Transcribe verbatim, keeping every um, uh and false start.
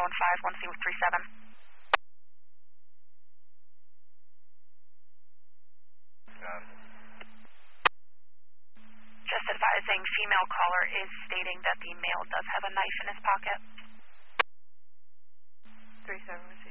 one five, one C three seven. Um, Just advising, female caller is stating that the male does have a knife in his pocket. three seven,